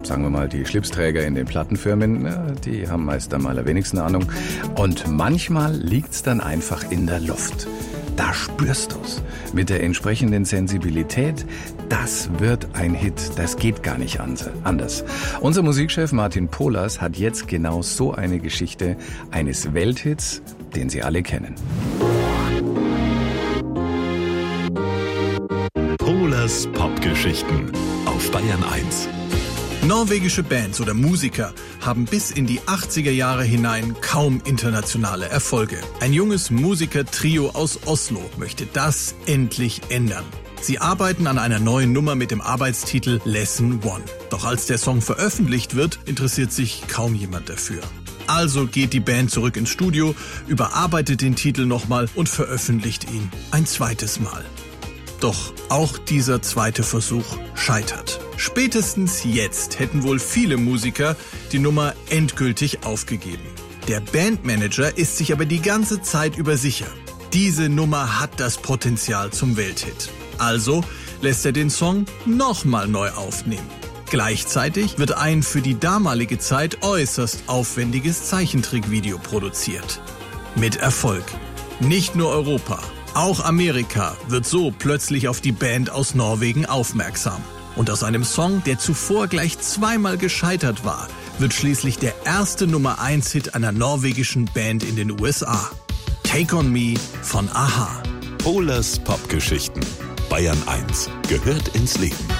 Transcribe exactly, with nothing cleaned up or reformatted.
sagen wir mal, die Schlipsträger in den Plattenfirmen, ja, die haben meist am allerwenigsten Ahnung. Und manchmal liegt's dann einfach in der Luft. Da spürst du's. Mit der entsprechenden Sensibilität, das wird ein Hit. Das geht gar nicht anders. Unser Musikchef Martin Pohlers hat jetzt genau so eine Geschichte eines Welthits, den Sie alle kennen. Pohlers Popgeschichten auf Bayern eins. Norwegische Bands oder Musiker haben bis in die achtziger Jahre hinein kaum internationale Erfolge. Ein junges Musikertrio aus Oslo möchte das endlich ändern. Sie arbeiten an einer neuen Nummer mit dem Arbeitstitel Lesson One. Doch als der Song veröffentlicht wird, interessiert sich kaum jemand dafür. Also geht die Band zurück ins Studio, überarbeitet den Titel nochmal und veröffentlicht ihn ein zweites Mal. Doch auch dieser zweite Versuch scheitert. Spätestens jetzt hätten wohl viele Musiker die Nummer endgültig aufgegeben. Der Bandmanager ist sich aber die ganze Zeit über sicher. Diese Nummer hat das Potenzial zum Welthit. Also lässt er den Song nochmal neu aufnehmen. Gleichzeitig wird ein für die damalige Zeit äußerst aufwendiges Zeichentrickvideo produziert. Mit Erfolg. Nicht nur Europa. Auch Amerika wird so plötzlich auf die Band aus Norwegen aufmerksam. Und aus einem Song, der zuvor gleich zweimal gescheitert war, wird schließlich der erste Nummer eins Hit einer norwegischen Band in den U S A. Take on Me von a-ha. Pohlers Popgeschichten. Bayern eins gehört ins Leben.